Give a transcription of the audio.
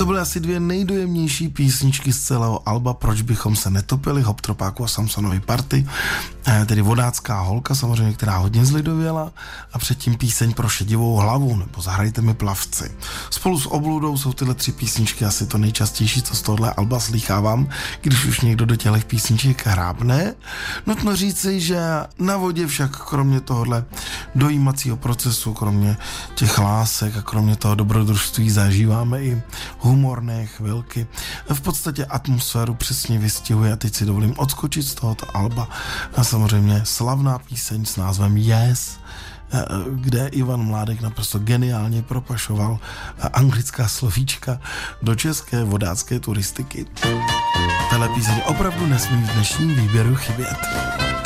to byly asi dvě nejdojemnější písničky z celého alba Proč bychom se netopili, Hoptropáku a Samsonovy party, tedy Vodácká holka samozřejmě, která hodně zlidověla, a předtím píseň Pro šedivou hlavu nebo Zahrajte mi plavci. Spolu s Obludou jsou tyhle tři písničky asi to nejčastější, co z tohohle alba slýchávám, když už někdo do těch písniček hrábne. Nutno říci, že na vodě však kromě tohohle dojímacího procesu, kromě těch lásek a kromě toho dobrodružství zažíváme i humorné chvilky. V podstatě atmosféru přesně vystihuje, a teď si dovolím odskočit z tohoto alba, a samozřejmě slavná píseň s názvem Yes, kde Ivan Mládek naprosto geniálně propašoval anglická slovíčka do české vodácké turistiky. Tahle píseň opravdu nesmí v dnešním výběru chybět.